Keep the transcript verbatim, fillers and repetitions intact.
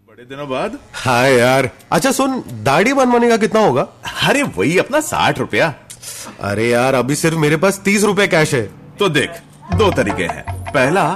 बड़े दिनों बाद। हाँ यार। अच्छा सुन, दाढ़ी बनवाने का कितना होगा? अरे वही अपना साठ रुपया। अरे यार, अभी सिर्फ मेरे पास तीस रुपए कैश है। तो देख, दो तरीके हैं। पहला,